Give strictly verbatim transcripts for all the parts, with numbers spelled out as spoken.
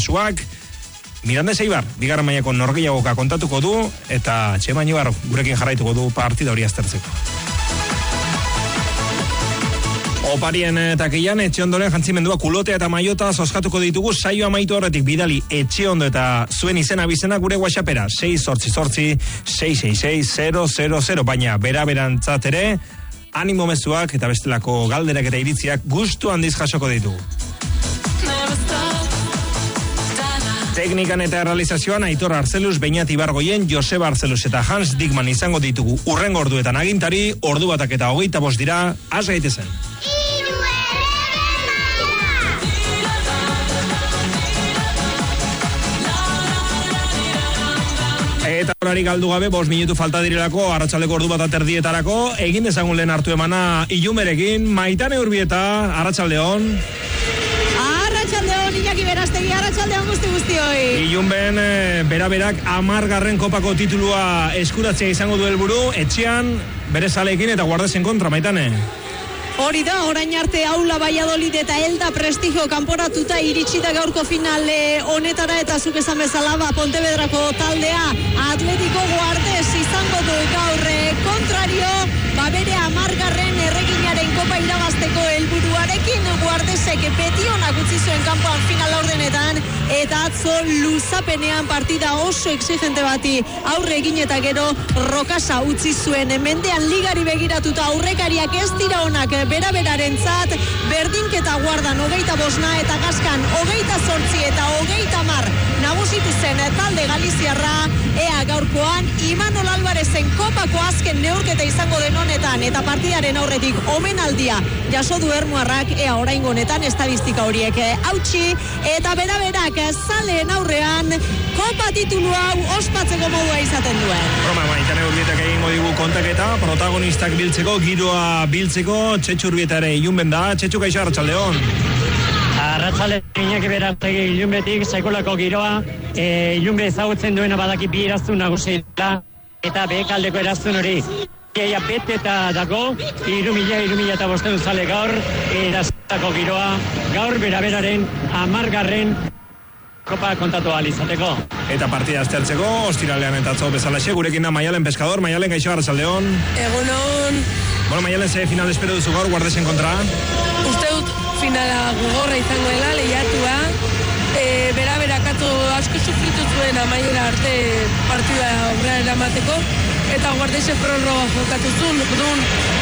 mezuak. Miranda Seibar, bigarren mailako norgehiagoka kontatuko du, eta Txema Inibar gurekin jarraituko du partida hori aztertzeko. Oparien takian, Etxeondoren jantzimendua kulotea eta maiota zoskatuko ditugu saio amaitu horretik bidali Etxeondo eta zuen izena bizena gure WhatsAppera sei zortzi zortzi sei sei sei zero zero zero, baina bera berantzat ere animo mezuak eta bestelako galderak eta iritziak gustu handiz jasoko ditugu. Teknikan eta realizazioan Aitor Arzeluz, Beñat Ibargoien, Joseba Arzeluz eta Hans Dickman izango ditugu urrengo orduetan agintari, ordu batak eta hogeita bost dira, has gaitezen. Eta horari galdu gabe, bost minutu falta direlako, arratsaldeko ordu bat aterdietarako, egin dezagun lehen hartu emana Ilumerekin, Maitane Urbieta, arratsaldeon. Arratsaldeon, Iñaki Berastegi, arratsaldeon guzti guztioi. Ilunben, e, bera-berak amargarren kopako titulua eskuratzea izango du helburu, etxean, bere zaleekin eta Guardesen kontra, Maitane. Hori da, orain arte Aula Valladolid eta Elda Prestigio kanporatuta iritsi da gaurko finale honetara eta zuk esan bezala ba Pontevedrako taldea Atletico Guardes izango du gaur kontrario, ba bere amargarren erreginaren kopa irabazteko helburuarekin Guardesek beti onak utzi zuen kanpoan final laurdenetan eta atzo luzapenean partida oso exigente bati aurre egin eta gero Rokasa utzi zuen. Mendean ligari begiratuta aurrekariak ez dira onak bera-beraren zat, berdinketa Guardan hogeita bosna eta Gaskan hogeita zortzi eta hogeita mar nagusitu zen talde galiziarra, ea gaurkoan Imanol Alvarezen kopako azken neurketa izango den honetan eta partidaren aurretik omenaldia jaso du ermuarrak, ea oraingo honetan estadistika horiek hautsi eta bera-berak zaleen aurrean kopa titulu hau ospatzeko modua izaten duen. Roma, Maitane Urbietak egingo digu kontaketa, protagonistak biltzeko, giroa biltzeko, Txetxu Urbieta ere ilunben da, Txetxu kaixo arratsaldeon. Arratsalde Iñaki Berastegi ilunbetik sekulako giroa, e, ilunbe ezagutzen duena badaki bi eraztun nagusi da, eta behekaldeko eraztun hori. Ia bete eta dago, iru mila, iru mila eta bosteun zale gaur, eraztako giroa, gaur bera-beraren amargarren kopa kontatu alizateko. Eta partida aztertzeko, ostiralean eta atzo bezalaxe, gurekin da Maialen Pescador. Maialen, gaixo arratsaldeon. Egunon. Bueno, Maialen, ze final espero duzu gaur Guardesen kontra? Uste dut finala gogorra izango dela, lehiatua. E, bera-berakatu asko sufritu zuen amaiera arte partida aurrera eramateko. Eta Guardesen prorroga jokatu zuen, dun,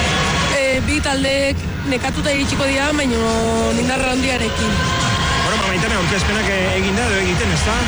e, bi taldeek nekatuta iritsiko dira, baina nindarra handiarekin. Bueno, Maitane, aurkezpenak egin da, edo egiten, ez da?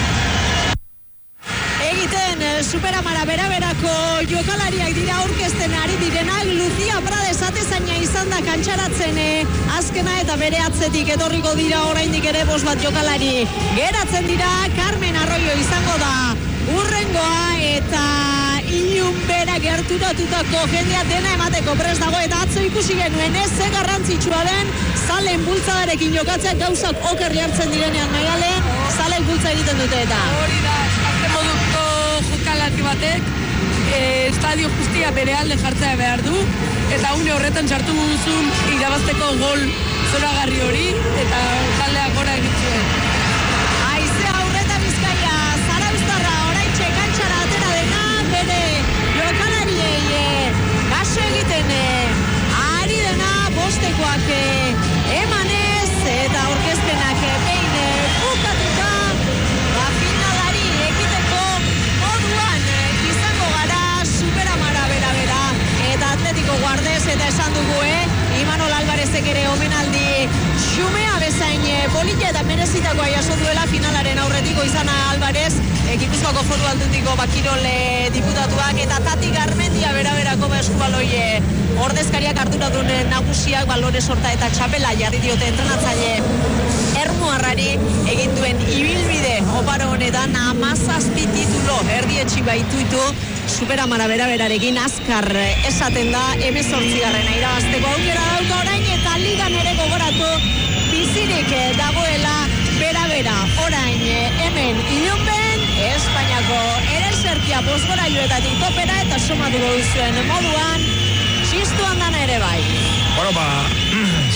Egiten, Superamara bera-berako jokalariak dira aurkezten ari direnak, Lucia Prades atezaina izan da kantxaratzen azkena eta bere atzetik etorriko dira oraindik ere bost bat jokalari. Geratzen dira, Carmen Arroyo izango da urrengoa eta Ilun bera gerturatutako jendea dena emateko prest dago eta atzo ikusi genuen ez ze garrantzitsua den zalen bultzadarekin jokatzea gauzak oker jartzen direnean Maialen, zalek bultza egiten dute eta. Hori da, azte moduko jokalari batek, e, estadio guztia bere alde jartzea behar du, eta une horretan sartu duzun irabazteko gol zoragarri hori, eta taldea gora egitzuen. Aizea aurreta Bizkaia, Zarauztarra, oraintxe kantxara atera dena, bere jokalariei gaso egiten ari dena bostekoak emanez eta aurkezpenak behin bukatuta ba finalari ekiteko moduan izango gara Superamara bera-bera eta Atletico Guardes eta esan dugu Imanol Alvarezek ere omenaldi xumea bezain polita eta merezitakoa jaso duela finalaren aurretiko izana Alvarez, Gipuzkoako Foru Aldundiko bakirole diputatuak eta Tati Garmendia bera-berako eskubaloi ordezkariak arduradun nagusiak balore sorta eta txapela jarri diote entrenatzaile ermuarrari egin duen ibilbide oparo honetan hamazazpi titulo erdietsi baituitu Superamara bera-berarekin azkar esaten da hemezortzigarrena irabazteko aukera dauka orain eta ligan ere gogoratu bizirik dagoela bera-bera orain hemen Ilunben Espainiako ereserkia bosgorailuetatik topera eta somatuko duzuen moduan txistuan dana ere bai. Bueno, ba,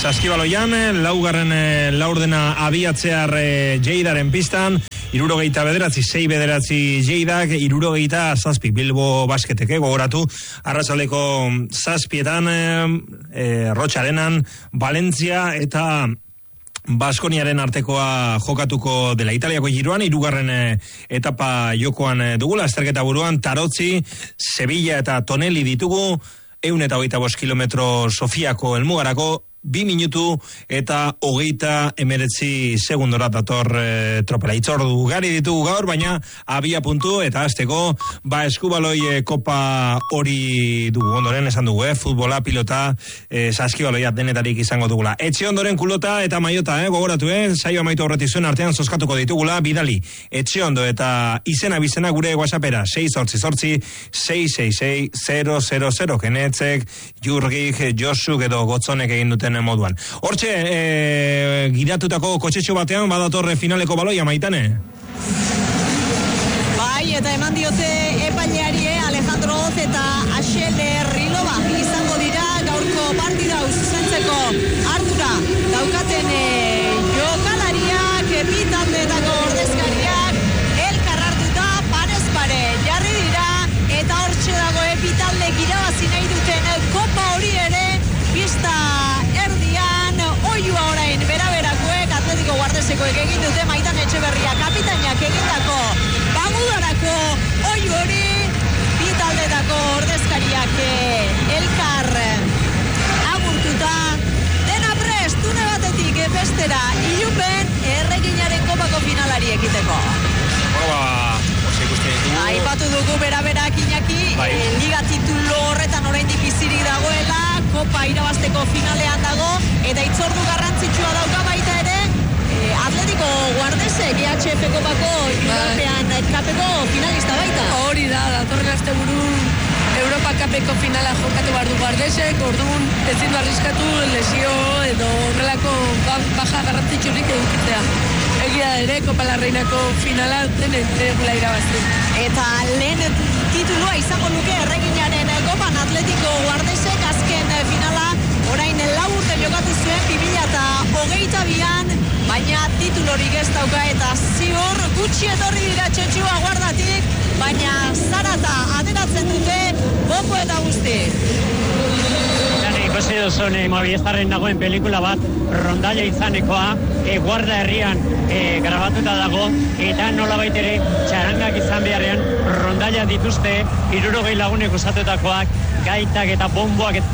Saskibaloian, laugarren laurdena abiatzear Jeidaren pistan, irurogeita bederatzi, sei bederatzi Jeidak, irurogeita zazpi Bilbo basketeke, gogoratu, arratsaldeko zazpietan, e, Rotxarenan, Valentzia eta Baskoniaren artekoa jokatuko dela. Italiako giroan, hirugarren etapa jokoan dugula, azterketa buruan, Tarotzi, Sevilla eta Tonelli ditugu, ehun eta hogeita bost kilometro Sofiako helmugarako, bi minutu eta hogeita emeretzi segundora dator e, tropela. Itzordu gari ditugu gaur, baina abia puntu eta azteko, ba eskubaloi e, kopa hori dugu ondoren, esan dugu, eh? Futbola, pilota, e, saskibaloia denetarik izango dugula. Etxe ondoren kulota eta maiota, eh? Gogoratu, eh? Saio amaitu horretik zuen artean zozkatuko ditugula, bidali. Etxe ondo eta izena bizena gure WhatsAppera, sei zortzi zortzi, sei sei sei, zero zero zero, Genetzek, Jurgik, Josuk edo Gotzonek egin duten moduan. Hortxe, e, giratutako kotxetxo batean badatorre finaleko baloia, Maitane? Bai, eta eman diote epaileari Alejandro Oz eta Axel Rilova izango dira gaurko partida zuzentzeko ardura daukaten e, jokalariak, epitaldetako ordezkariak, elkar hartuta parez pare jarri dira, eta hortxe dago epitaldek irabazi nahi duten kopa hori ere, pista erdian, oiua orain beraberakoek, Atletiko Guardesekoek egin dute, Maitan Etxeberria kapitainak egindako bagudarako oiu hori, bitaldetako ordezkariak elkar agurtuta, dena prest, une batetik bestera, ilunben erreginaren kopako finalari ekiteko. Horba, horse ikusten dugu. Aipatu dugu beraberak Iñaki, bai. e, liga titulo horretan oraindik bizirik dagoela, kopa irabazteko finalean dago, eta itzordu garrantzitsua dauka baita ere, e, Atletiko Guardesek, E H F kopako European kapeko finalista baita. Hori da, datorren asteburun Europa kapeko finala jokatu behar du Guardesek, orduan ezin du arriskatu lesio edo horrelako baja garrantzitsurik edukitzea. Egia ere, Kopa la Reinako finala denen egula irabazten. Eta lehen titulua izango luke erreginaren kopan Atletiko Guardesek, azken finala orain lau urte jokatu zuen bi mila hogeita bian, baina titulorik ez dauka eta ziur gutxi etorri dira txetxua guardatik, baina zarata ateratzen dute bombo eta guzti. Ikusi duzun, e, Movistarren dagoen pelikula bat, Rondaia izanekoa, e, guarda herrian e, grabatuta dago, eta nola baitere txarangak izan beharrean, Rondaia dituzte, hirurogei lagunek usatutakoak, gaitak eta bomboak eta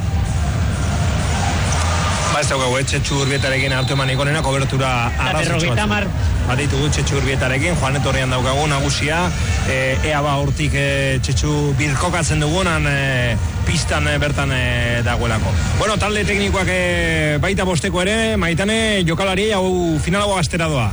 Ba ez daukagu, Txetxu Urbietarekin hartu eman ikonena, kobertura arrazotxo bat. Bat ditugu Txetxu Urbietarekin, Joan Etorrian daukagu nagusia, e, ea ba urtik e, Txetxu birkokatzen dugunan e, pistan e, bertan e, dagoelako. Bueno, talde teknikoak e, baita bosteko ere, Maitane, jokalari hau finalago astera doa.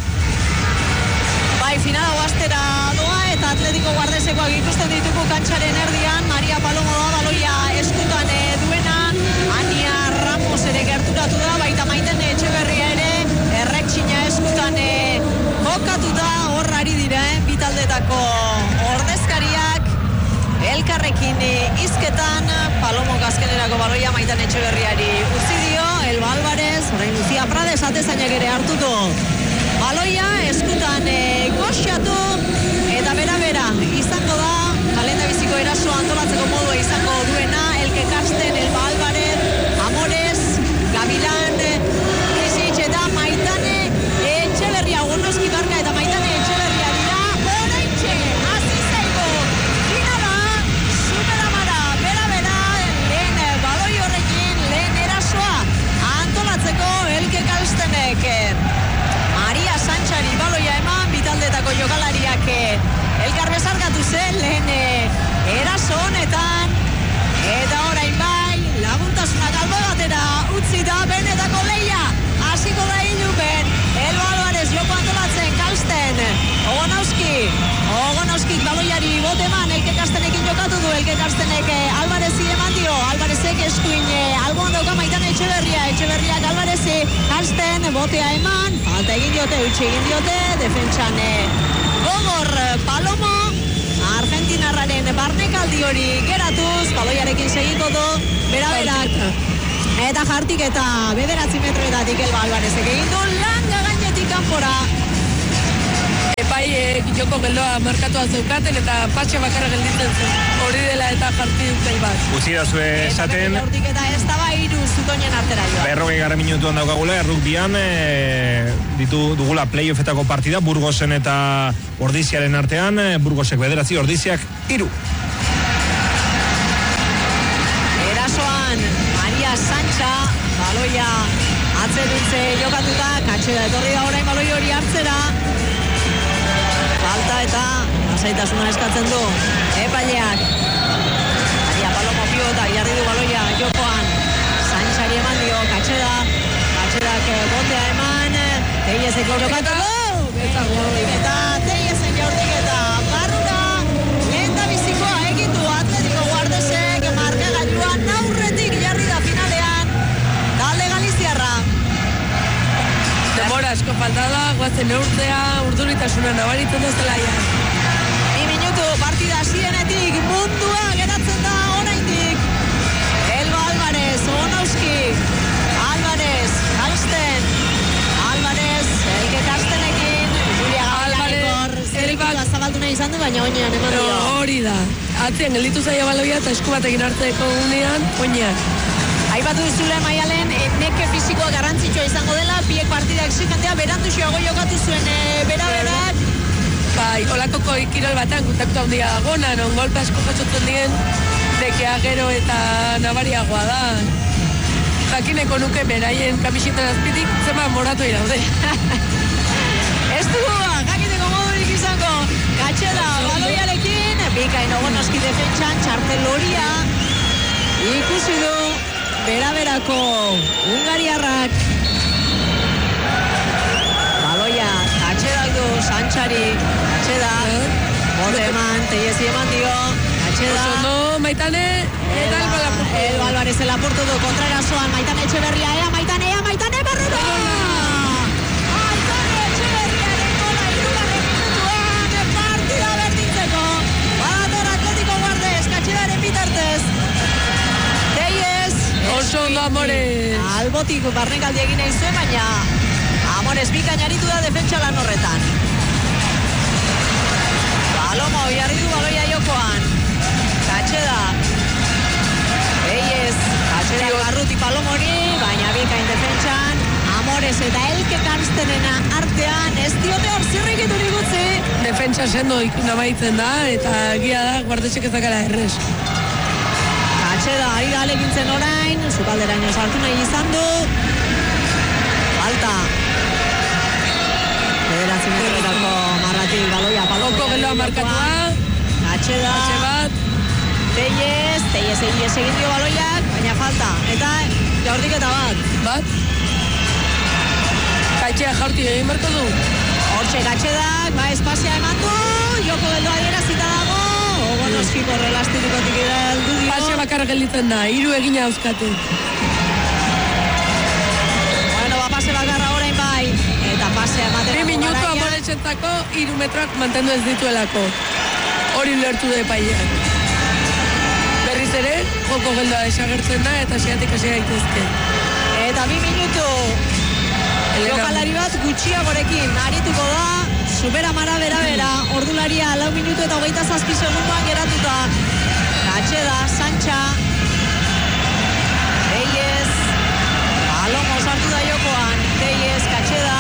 Bai, finalago astera doa, eta Atletiko Guardesekoak ikusten ditugu kantxaren erdian, Maria Palomo da baloia eskutan e, duena, Ania Ramos ere gerturatu da, baita Maiten Etxeberria ere, errektxina eskutan e, jokatu da, horrari dira, eh, bitaldetako ordezkariak, elkarrekin e, izketan, Palomo azkenerako baloia Maitan Etxeberriari utzi dio, Elba Alvarez, orain Lucia Prades atezainak ere hartuko baloia, eskutan e, goxiatu, eta bera-bera izango da, kalenda biziko eraso antolatzeko modua izango duena, Elke Karsten, Elba Alvarez, Amores, Gavilan, Krisic eta Maitane Etxeberria, Gornoski Barka eta Maitane Etxeberria dira, oraintxe, hasi zaigu, finala, superamara, bera-bera, lehen baloi horrekin, lehen erasoa antolatzeko Elke Karstenek, Maria Sanchari baloia eman, bitaldetako jokalariak elkar bezarkatu zen, lehen eraso honetan, eta orain bai, laguntasunak albo batera utzi da benetako leia, hasiko da ilupen, Elba Alvarez joko antolatzen, Karsten, Ogonauski, Ogonauskik baloiari boteman, Elke Karstenekin jokatu du, Elke Karstenek Alvarezi eman dio, Alvarezek eskuin alboan dauka Maitan Etxeberria, Etxeberriak Alvarezi, Karsten, botea eman, falta egin diote, utxe egin diote, defentsan gogor Palomo, Argentinarraren barnekaldi hori geratuz, baloiarekin segiko du, bera-berak. Eta jartik eta bederatzi metroetatik Elba Alvarezek egin du langa gainetik kanpora. Epai joko geldoa markatua zeukaten eta patxe bakarra gelditzen zen. Hori dela eta jarti dut bat. Utsi da zue esaten. Hortik eta ez daba hiru zutoinen artera joa. Berrogei garren minutuan daukagula, errukbian e, ditu dugula playoffetako partida, Burgosen eta Ordiziaren artean, Burgosek bederatzi, Ordiziak hiru. Erasoan, Maria Sancha, baloia atzerutze jokatuta, Katxeda etorri da orain baloi hori hartzera. Falta eta lasaitasuna eskatzen du epaileak. Maria Palomo pilota jarri du baloia jokoan. Sanchari eman dio Katxeda. Katxedak botea eman. Teiezeko jokatu du. Eta gordik eta Teiesen jordik eta barrura. Lehen da bizikoa egitu Atletico Guardesek markagailuan aurretik jarri da finalean. Talde galiziarra. Demora asko faltada, guazen neurtzea, urduritasuna nabaritzen da zelaia. Bi minutu partida hasienetik mundua geratzen da oraindik. Elba Alvarez, Onauski, Alvarez, Karsten, Alvarez, Elke Karstenekin, Julia Galanekor, zerikutua zabaldu nahi izan du, baina oinean eman dio. Hori da, atzean gelditu zaila baloia eta esku batekin hartzeko unean, oinean. Aipatu duzule Maialen, neke fizikoa garrantzitsua izango dela, biek partida exigentea, berandu xoago jokatu zuen e, bera-berak. Bai, olakoko ikirol batean kontaktu handia dago, non golpe asko jasotzen dien, nekea gero eta nabariagoa da. Jakineko nuke beraien kamisetan azpitik, zema moratu iraude. Ez dugu, jakineko modurik izango, Katxeda baloiarekin, bikain Ogonoski defentsan, txarteloria, ikusi du, bera-berako Hungariarrak. Baloia, Katxedak du, Sanchari, Katxeda, bote eman, Teiezi eman dio, Katxeda. Oso no, Maitane, eta Elba Lapurtu. Elba Alvarez elaportu du, kontrarasoan, Maitane Etxeberria, ea, Maitane, ea, Maitane, barrura! Maitane Etxeberriaren gola, hirugarren minutuan, partida berdintzeko. Badator Atletico Guardes, Katxedaren bitartez. Teiez, Oso ondo Amores. Albotik barnekaldi egin egin zuen, baina Amores bikain aritu da defentsa lan horretan. Palomo jarri du baloia jokoan. Katxeda. Eiez, Katxeda Barruti Palomori, baina bikain defentsan. Amores eta Elke Karstenena artean, ez diote hor zirrikiturik utzi. Defentsa sendo nabaitzen da, eta egia da, Guardesek ez dakara errez. Katxeda ari da alegintzen orain, sukalderaino sartu nahi izan du. Falta. Federazio metroetako marratik baloia Paloma. Oko geldoa markatua. Katxeda. Katxe bat. Teiez, Teiez egiez egin dio baloiak, baina falta. Eta jaurtiketa bat. Bat. Katxea jaurti egin marko du. Hortxe Katxedak, ba espazia eman du, joko geldoa adierazita dago. Ogonoski korrelastitikotik heldu dio. Pase bakarra gelditzen da, hiru egina auskatu. Bueno, ba pase bakarra orain bai. Eta pasea ematen. Bi minutu Amoretxentzako hiru metroak mantendu ez dituelako. Hori lertu de pailean. Berriz ere, joko geldoa desagertzen da eta siatik hasi gaitezke. Eta bi minutu jokalari bat gutxiagorekin arituko da. Superamara bera-bera, ordularia lau minutu eta hogeita zazpi segunduan geratuta. Katxeda, Sancha, Teiez, Palomo sartu da jokoan, Teiez, Katxeda.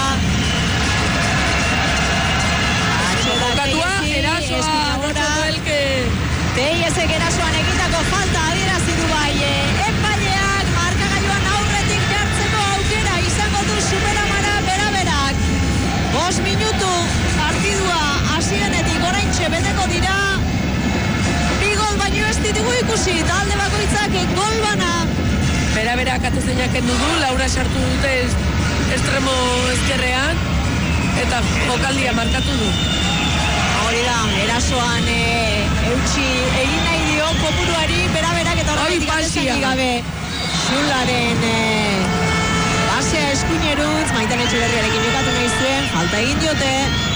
Katxeda, Jokatua, Teiezi, erasoa, eskuinagora. Elke. Teiezek erasoan egitako falta adierazi du bai. Epaileak markagailuan aurretik jartzeko aukera izango du Superamara bera-berak. Bost minutu partidua hasienetik oraintxe beteko dira. Bi gol baino ez ditugu ikusi, talde bakoitzak gol bana. Bera-bera katu zeinak kendu du, Laura sartu dute estremo ezkerrean, eta jokaldia markatu du. Hori da, erasoan e, eutxi egin nahi dio kopuruari bera-berak eta horretik atezanik gabe. Xularen e, basea eskuinerutz, Maitane Etxeberriarekin jokatu nahi zuen, falta egin diote.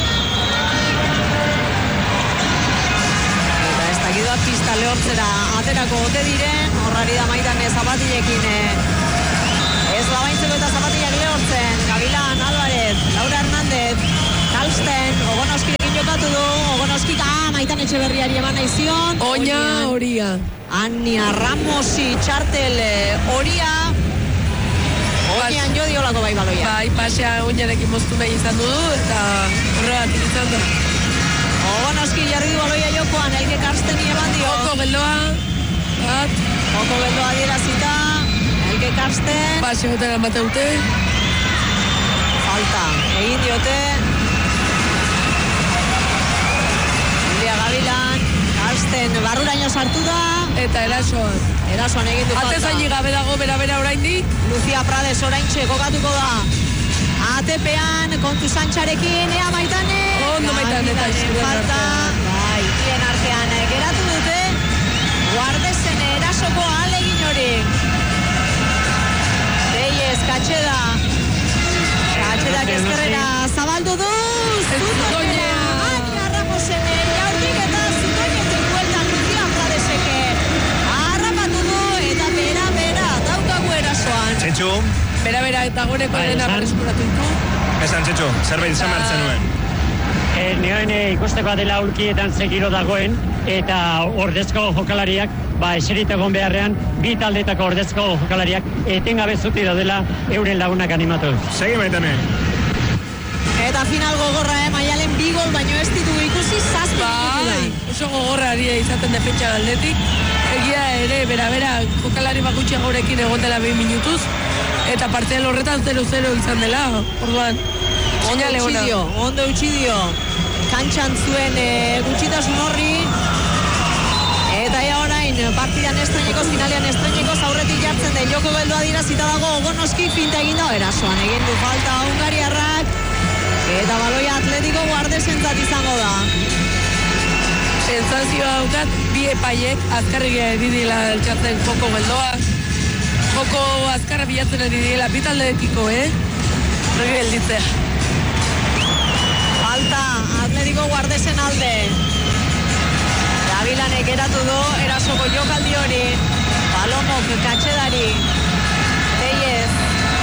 Eta ez dakidua pista lehortzera aterako ote diren, horrari da Maitane zapatilekin e, eta zapatillak lehortzen. Gavilan, Álvarez, Laura Hernández, Kalsten, Ogonoskirekin jokatu du, Ogonoskik, ah, Maitan Etxeberriari eman naizion. Oina, Horia. Ania Ramosi, txartel, Horia. Oinean jo diolako bai baloia. Bai, pasea oinarekin moztu nahi izan du, eta horregatik izan du. Ogonoski jarri du baloia jokoan, Elke Karsteni eman dio. Oko geldoa, bat. Oko geldoa dierazita, Elke Karsten. Pasea gotera emate dute. Falta, egin diote. Ilia Gavilan, Karsten barruraino sartu da. Eta erasoan. Erasoan egin du falta. Ate zaini gabe dago bera-bera oraindik. Lucia Prades oraintxe kokatuko da. A T P-an kontu Santxarekin, ea Maitane. Ondo Maitane eta izuden falta. Bai, hien artean geratu dute. Guardezen erasoko alegin hori. Deiez, Katxeda. Katxedak ezkerrera zabaldu du. Zutoña. Ania Ramosen jaurtik eta Zutoñetik bueltan Lucia Pradeseke. Harrapatu du eta bera-bera daukagu erasoan. Txetxu. Bera-bera eta goreko dena berreskuratu ditu. Esan, Txetxu, zerbait izan martzen nuen. E, Nioen ikusteko dela aurkietan zegiro dagoen, eta ordezko jokalariak, ba, eserit egon beharrean, bi taldetako ordezko jokalariak etengabe zuti daudela euren lagunak animatu. Segi Maitane. Eta final gogorra, eh? Maialen bi gol baino ez ditugu ikusi zazpi minutu da. Bai, oso gogorra ari izaten defentsa aldetik. Egia ere, bera-bera, jokalari bakutxe gaurekin egon dela behin minutuz, eta partean horretan zero zero izan dela, orduan. Ondo utzi dio, ondo utzi dio. Kantxan zuen e, gutxitasun horri. Eta ea orain, partidan estreñekoz, finalean estreñekoz, aurretik jartzen den joko geldoa dira zita dago Ogonoski finta egin da, erasoan egin du falta Hungariarrak. Eta baloia Atletiko Guardesentzat izango da. Sensazioa daukat, bi epaiek azkarrik ari dila altxatzen joko geldoa. Joko azkarra bilatzen ari dila, bitaldekiko, eh? Horri gelditzea. Falta, Atletiko Guardesen alde. Gavilanek eratu du, erasoko jokaldi hori. Palomok, Katxedari. Teiez.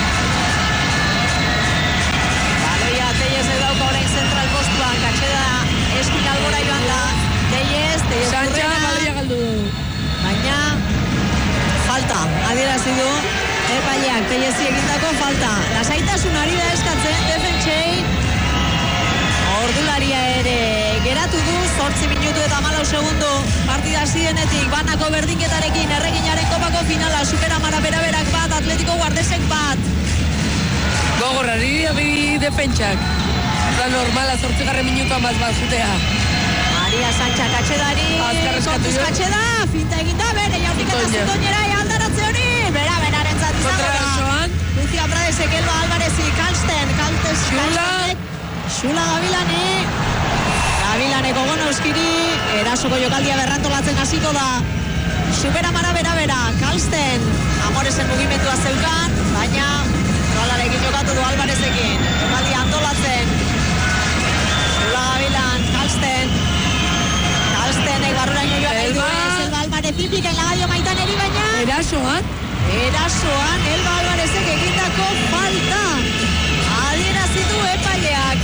Baloia, Teiez edauka orain zentral postuan. Katxeda eskin albora joan da. Teiez, Teiez Santxa, burrena. baloia galdu du. Baina, falta, adierazi du. Epaileak, Teiezi egindako falta. Lasaitasun ari da eskatzen, defentsei. Ordularia ere geratu du, zortzi minutu eta hamalau segundo partida zidenetik, banako berdinketarekin Erreginaren kopako finala, Superamara bera-berak bat, Atletiko Guardesek bat. Gogorrari bi defentsak. Eta normala, zortzigarren minutuan bat bat zutea. Maria Santxa Katxedari, Azkar eskatu kontuz jo. Katxeda, finta eginda, bere jaurtik eta Zutoña. Zutoñera, aldaratze hori, bera-beraren zat izango Kontra da. erasoan. Lucia Pradesek, Elba Alvarezi, Kalsten, Kaltes, Xula. Xula Gavilane. Gavilanek Ogonoskiri, erasoko jokaldia berrantolatzen hasiko da. Superamara bera-bera, Kalsten, Amoresen mugimendua zeukan, baina Rolarekin jokatu du Alvarezekin. Jokaldia antolatzen. Xula Gavilan, Kalsten. Kalstenek barruraino joan nahi du, Elba. ez Elba Alvarez ipika lagadio Maitaneri, baina Erasoan. erasoan Elba Alvarezek egindako falta. Adierazi du epaileak.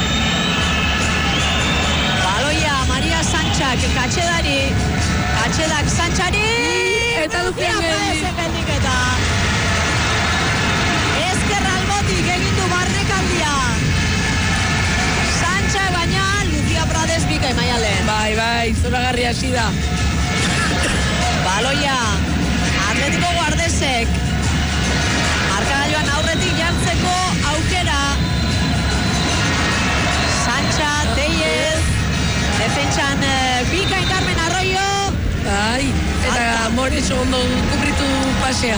Baloia Maria Santxak Katxedari. Katxedak Santxari. Eta Lucia Pradesen geldiketa. Ezker albotik egin du barnekaldia. Santxa baina Lucia Prades bika Maialen. Bai, bai, zoragarri hasi da. Baloia Atletiko Guardesek. Markagailuan aurretik jartzeko aukera. Santxa, Teiez. Defentsan eh, bikain Carmen Arroyo. Bai, eta Moreso ondo kubritu pasea.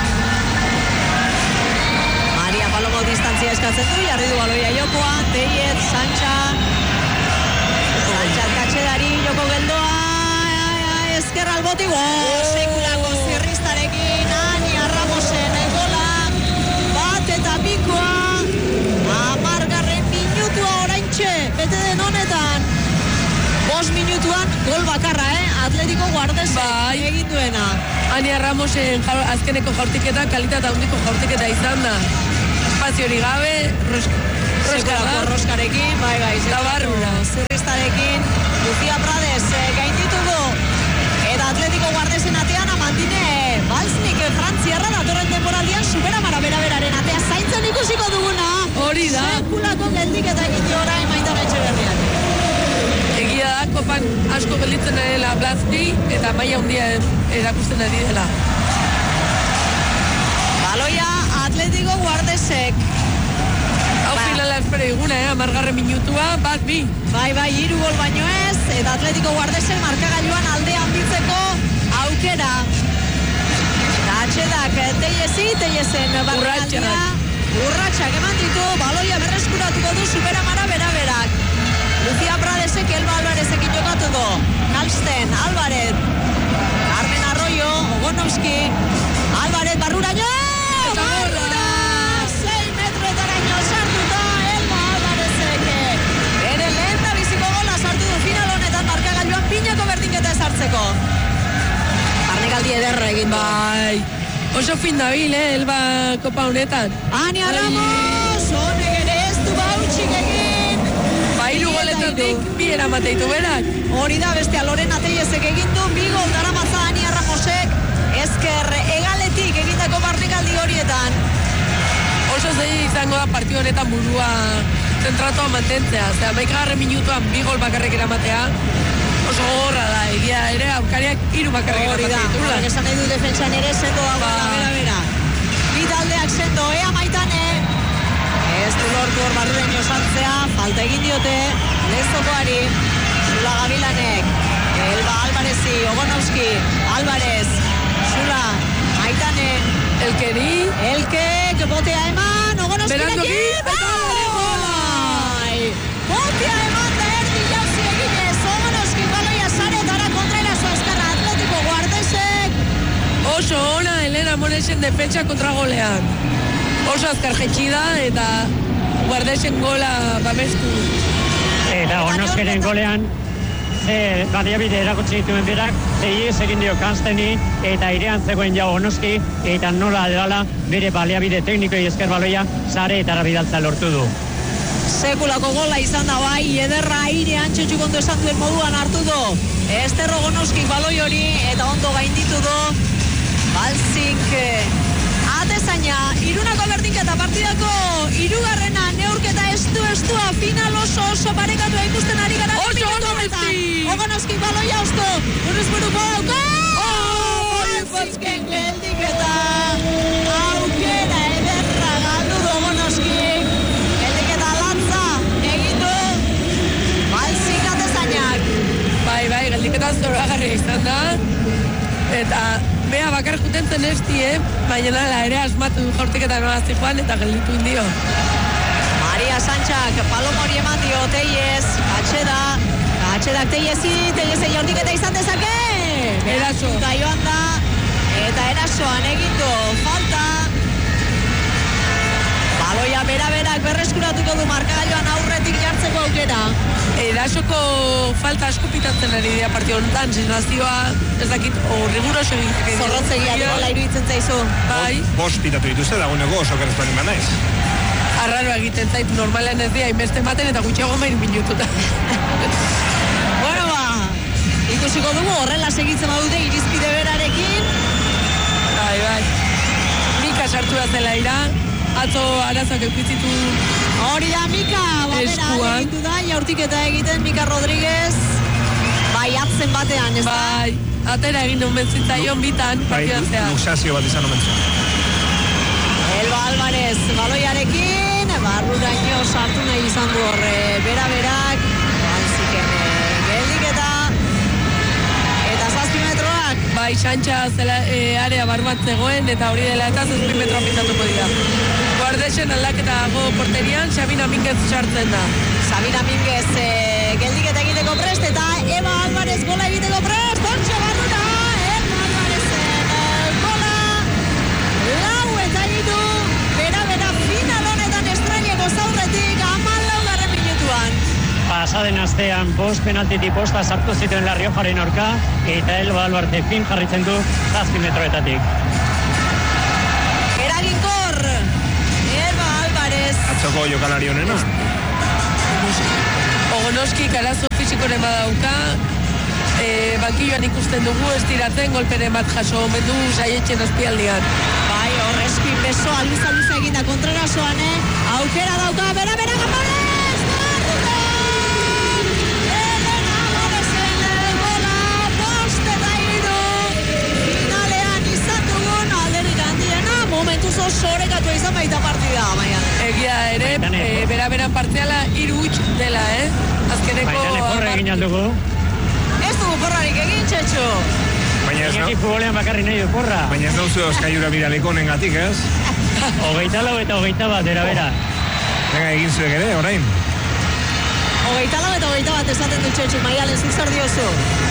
Maria Palomo distantzia eskatzen du, jarri du baloia jokoa. Teiez, Santxa. Santxa Katxedari joko geldoa. Ezker alboti, go, sekulako zirriztarekin. Ania Ramosen gola. Bat eta bikoa. Amargarren minutua oraintxe, bete den honetan. Bos minutuan gol bakarra, eh? Atletiko Guardesek Bai. egin duena. Ania Ramosen ja, azkeneko jaurtiketa, kalitate handiko jaurtiketa izan da. Espaziori gabe, Sekulako roskarekin, bai, bai, zurristarekin, Lucia Prades eh, gainditu du, eta Atletico Guardesen atean amantine Balsnik Frantziarra datorren temporaldian Superamara beraberaren atea zaintzen ikusiko duguna. Hori da. Sekulako geldik eta egin orain Maitan Etxeberriak. Egia da, kopan asko gelditzen dela Balsni eta maila handia erakusten ari dela. Baloia Atletico Guardesek. Hau finala espero iguna, eh? Amargarren minutua, bat bi. Bai, bai, hiru gol baino ez, eta Atletico Guardesen markagailuan aldean bitzeko aukera. Atxedak, teiezi, teiezen barraldia. Urratxak eman ditu, baloia berreskuratuko du Superamara beraberak. Lucia Pradesek, Elba Alvarezekin jokatu du. Kalsten, Alvarez. Carmen Arroyo, Ogonovski. Alvarez, barruraino! Barrura! sei metroetaraino sartuta, Elba Alvarezek. Ere lehen da biziko gola sartu du final honetan markagailuan pinako berdinketa ezartzeko. Barnegaldi ederra egin du. Bai. Oso fin dabil, eh, Elba kopa honetan. Ania Ramos, honek ere ez du bautxik egin. Ba, hiru goletatik, bi eramateitu berak. Hori da, bestea Lorena Teiezek egin du, bi gol daramatza Ania Ramosek, ezker egaletik egindako barnegaldi horietan. Oso zei izango da partio honetan burua zentratua mantentzea. Zera, maikagarren minutuan bi gol bakarrik eramatea. Oso gogorra da, egia ere, aurkariak hiru bakarrik Hori da, horrek esan nahi du defentsan ere sendo dago, ba. bera, bera. Bi taldeak sendo, ea Maitane. Ez du lortu hor barrureño sartzea, falta egin diote, Lezokoari, Zula Gabilanek, Elba Alvarezi, Ogonovski, Alvarez, Zula, Maitane, Elkeri, Elke, botea eman, Ogonovski Berandoki, bai! Botea eman da erdi jauzi eginez, Ogonovski baloia saretara kontraerazo azkarra Atletico Guardesek. oso ona Elena Monesen defentsa kontra golean. Oso azkar jetxida eta Guardesen gola babestu. Eta Onoskeren golean, e, badiabide erakutsi dituen berak, teiez egin dio Kansteni, eta irean zegoen jau Onoski, eta nola dela bere baliabide teknikoi esker baloia, sare eta bidaltza lortu du. Sekulako gola izan da bai, ederra airean txotxukondo esan duen moduan hartu du. Ester Ogonovskik baloi hori, eta ondo gainditu du. Balzik, atezaina, irunako berdinketa partidako irugarrena neurketa estu-estua, final oso oso parekatua ikusten ari gara. Oso ondo besti! Ogonovskik baloia usto, buruz buruko dauka! Oh! Balziken geldiketa, aukera ederra galdu du Ogonovskik. Geldiketa latza, egin du, Balzik atezainak. Bai, bai, geldiketa zoragarria izan da. Eta bea bakar juten zen esti, eh? Baina nala ere asmatu du jaurtiketa nolazti joan eta gelditu indio. Maria Santxak, Palomori eman dio, Teiez, Atxeda, Atxedak Teiezi, Teiezi jaurtiketa izan dezake! Eraso. Eta joan da, eta erasoan egin du, falta. Baloia bera-berak berreskuratuko du markagailuan aurretik jartzeko aukera. Erasoko falta asko pitatzen ari dira partio honetan, senazioa, ez dakit, o riguroso egiteke. Zorrotzegia gola iruditzen zaizu. Bai, Bost pitatu dituzte dagoeneko oso kerezpan iman naiz. arraro egiten zait, normalean ez dira, inbeste ematen eta gutxiago main minututa. Bueno ba, ikusiko dugu horrela segitzen badute irizpide berarekin. Bai, bai. Mika sartu da zela ira, atzo arazak eukizitu. Hori da Mika, batera Eskuan. egitu da, jaurtiketa egiten Mika Rodríguez. Bai, atzen batean, ez da? Bai, atera egin duen zitzaion bitan, Bai, partidan zehar. luxazio bat izan omen zuen. Elba Alvarez, baloiarekin, barruraino sartu nahi izan du horre, bera-berak, Balziken geldiketa, eta zazpi metroak. Bai, Santxa zela, e, area barbat zegoen eta hori dela eta zazpi metroa pintatuko dira. Guardesen aldaketa dago porterian, Sabina Minguez sartzen da. Sabina Minguez eh, geldiketa egiteko prest, eta Eva Alvarez gola egiteko prest, Pontxo Barrura, Eva Alvarezen eh, gola, lau eta hiru, bera-bera final honetan estraineko zaurretik, hamalaugarren minutuan. Pasa pasaden astean bost penaltiti posta sartu zituen La Riojaren aurka, eta Elba Albartek fin jarritzen du zazpi metroetatik. Eraginkor, Elba Alvarez. Atzoko jokalari honena. Ogonoski karazo fizikoren badauka, e, bankilloan ikusten dugu, estiratzen, golperen bat jaso omen du saietxen azpialdian. Bai, horrezki beso aluza-luza eginda kontrarasoan, eh? Aukera dauka, bera, bera, Gamales! Garruton! Elena Morezen gola, bost eta hiru. Finalean izan dugun alderik handiena, momentuz oso orekatua izan baita partida, baina. Egia ere, e, bera-beran partziala hiru huts dela, eh? Azkeneko... Baitane porra egin aldugu. Ez dugu porrarik egin, Txetxo. Baina ez Iñaki futbolean bakarri nahi du porra. Baina ez nauzu euskaiura biraliko nengatik, ez? Hogeita lau eta hogeita bat, era bera. Venga, egin zuek ere, orain. Hogeita lau eta hogeita bat esaten du Txetxo, Maialen, zuzor diozu.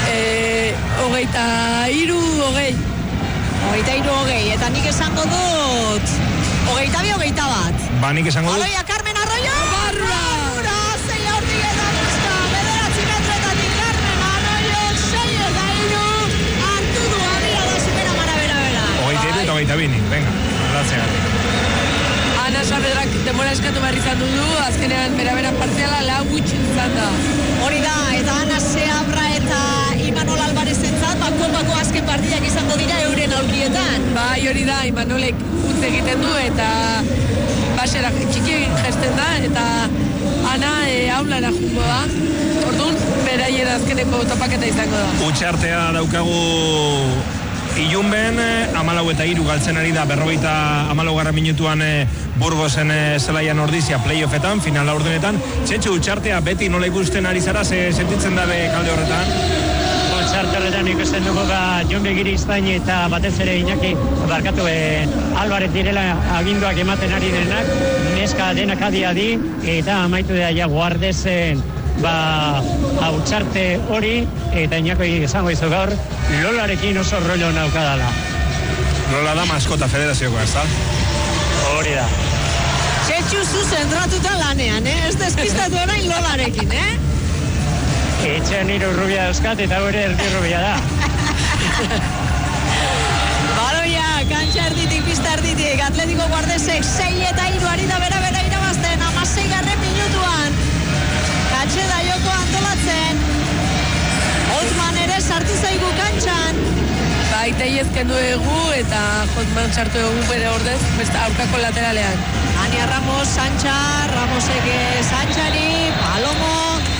E, hogeita hiru, hogei. Hogeita hiru hogei, eta nik esango dut... Hogeita bi, hogeita bat. Ba, nik esango dut... Aloia, Carmen Arroyo! Barra! Barra! Zei hortik eta buska, bederatzi metroetatik Carmen Arroyo, sei eta hiru, hartu du abira da supera mara bera bera. Hogeita hiru eta hogeita bini, venga, aldatzegatik. Ana Saavedrak demora eskatu behar izan du, azkenean bera-beran partziala lau huts izan da. Hori da, eta Ana Seabra eta Imanol Alvarez entzat, bako-bako azken partidak izango dira euren aurkietan. Bai, hori da, Imanolek utz egiten du eta basera txiki gesten da eta Ana e, aulara jungo da. Orduan, beraien azkeneko topaketa izango da. Utxartea daukagu Ilunben, amalau eta hiru galtzen ari da, berrogeita amalau garra minutuan e, Burgosen e, zelaian ordizia playoffetan, final laurdenetan. Txetxo, utxartea beti nola ikusten ari zara, ze sentitzen dabe kalde horretan? Txarte horretan ikusten dugu ga Jon Begiri Iztain eta batez ere Iñaki barkatu e, Alvarez direla aginduak ematen ari denak, neska denak adi-adi, eta amaitu da ja Guardezen ba, hau txarte hori, eta Iñako izango izu gaur, Lolarekin oso rollo naukadala. Lola da maskota federazioko, ez da? Hori da. Txetxu zu zentratuta lanean, eh? Ez despistatu orain Lolarekin, eh? Etxean hiru rubia euskat eta hori erdi rubia da. Baloia, kantxa erditik, pista erditik, Atletiko Guardesek sei eta hiru ari da bera-bera irabazten, hamasei garren minutuan. Katxe da joko antolatzen. Hotman ere sartu zaigu kantxan. Baita iezken dugu eta Hotman sartu dugu bere ordez, beste aurkako lateralean. Ania Ramos, Sancha, Ramosek Sanchari, Palomo.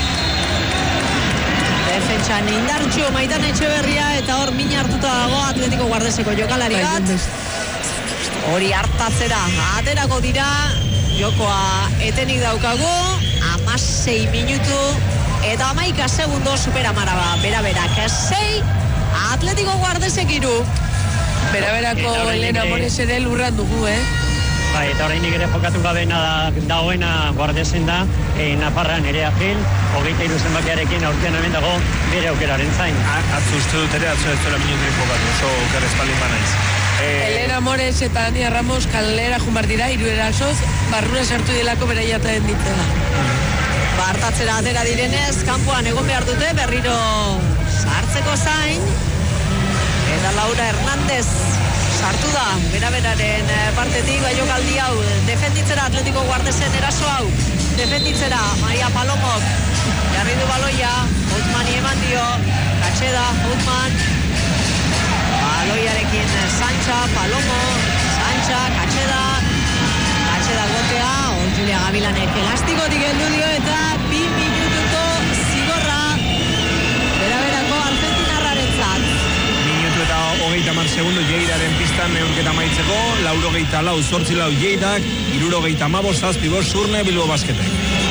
Defentsan indartxo Maitan Etxeberria eta hor mina hartuta dago Atletiko Guardeseko jokalari bat. Hori hartatzera aterako dira, jokoa etenik daukagu, hamasei minutu eta hamaika segundo superamaraba, bera-berak sei, Atletiko Guardesek hiru. Bera-berako Elena Mores ere lurran dugu, eh? Bai, eta horreinik ere jokatu gabena da, dagoena Guardesen da, e, Nafarran ere Gil, hogeita hiru zenbakiarekin aurtean hemen dago bere aukeraren zain. Atzu uste dut ere, atzu ez duela minuturik jokatu, oso oker espaldin banaiz. Elena Mores eta Ania Ramos kalera jumar dira, hiru erasoz, barrura sartu dilako beraiataen ditzela. Bartatzera atera direnez, kanpoan egon behar dute, berriro sartzeko zain, eta Laura Hernández sartu da, bera-beraren partetik, bai jokaldi hau, defenditzera Atletiko Guardesen eraso hau, defenditzera Maria Palomok, jarri du baloia, Hotmani eman dio, Katxeda, Hotman, baloiarekin Sancha, Palomo, Sancha, Katxeda, Katxeda gotea, Julia Gavilanek elastikotik heldu dio eta bi minutuko zigorra, bera-berako argentinarrarentzat. Eta hogeita mar segundo Lleidaren pistan neurketa maitzeko, laurogeita lau, zortzi lau Lleidak, irurogeita amabos, zazpibos, Surne, Bilbo Basketek.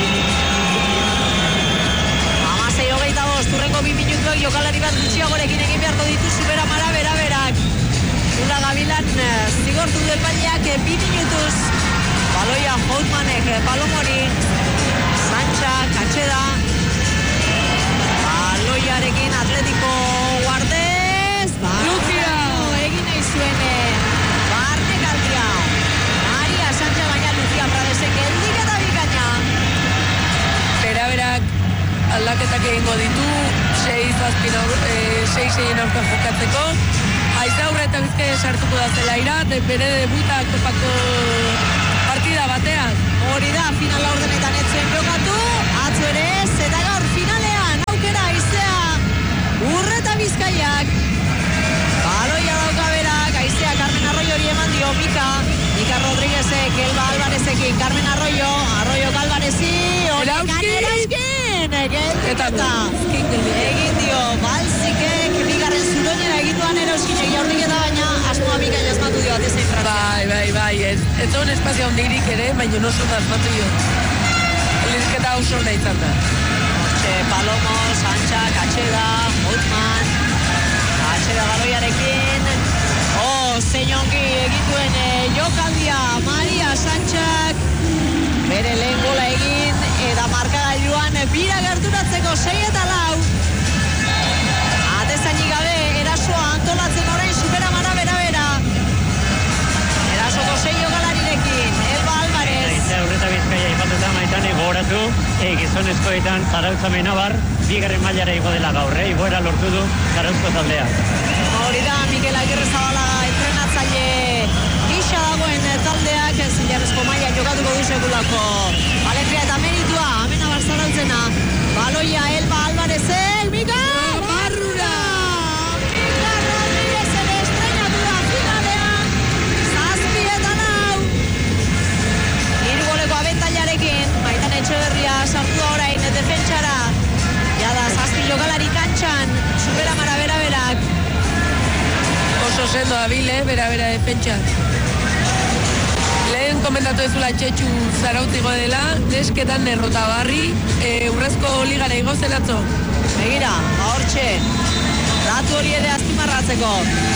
Hamasei hogeita bost, turrengo bi minutuak jokalari bat gutxiagorekin egin beharko dituzu bera mara bera-berak. Zula Gavilan zigortu du epaileak bi minutuz, baloia Hotmanek, Palomori, Sancha, Katxeda, baloiarekin Atletiko Guarde, Lucia! Egin nahi zuen barne kaldia. Maria Sánchez baina Lucia Pradesek eldik eta bikaina. Bera-berak egingo ditu, sei zazpin aurre, sei seien aurka jokatzeko. Aize Aurre eta Bizkaia sartuko da zelaira, bere debuta kopako partida batean. Hori da, finala ordenetan etzuen jokatu, atzo ere ez, eta gaur finalean, aukera Aizea Urre eta Bizkaiak. Baloia dauka berak, Aizea Carmen Arroyori eman dio Mika, Mika Rodríguezek, Elba Alvarezekin, Carmen Arroyo, Arroyo Alvarezi, honekan erauzkin, eta egin dio, Balzikek, bigarren zuroñera egin duan erauzkinek jaurdik eta baina, asmoa Mika jazmatu dio, atezein francia. Bai, bai, bai, ez, ez zon espazio hondirik ere, baina no zon azmatu jo. Elizketa oso nahi izan da. Hortxe, Palomo, Sancha, Katxeda, Hotman, Katxeda baloiarekin, oh, zeinongi egituen e, jokaldia, Maria Sanchak, bere lehen gola egin, eta markagailuan bira gerturatzeko sei eta lau. Atezainik gabe, erasoa antolatzen orain Superamara bera-bera. Erasoko sei jokalarirekin, Elba Alvarez. Aizea Urre eta Bizkaia ipatuta maitane gogoratu, e, gizonezkoetan Zarautza Menabar, bigarren mailara igo dela gaur, eh? Igoera lortu du Zarauzko taldea. Hori da, Mikel Agirrezabala entrenatzaile gisa dagoen taldeak, zilarrezko maila jokatuko du sekulako. Alegria eta meritua, Amenabar Zarautzena, baloia Elba Alvarezek, Mika! Barrura! Mika Rodríguez ere estrenatu da finalean, zazpi eta lau. Hiru goleko abentailarekin, Maitan Etxeberria sartu da orain defentsara. Jada, zazpi jokalari kantxan, Superamara bera-berak. Oso sendo abile, bera-bera defentsa. Lehen komentatu ezula Txetxu Zarautzigo dela, nesketan errotabarri, e, Urrezko ligara igozen atzo. Begira, hortxe, datu hori ere azpimarratzeko.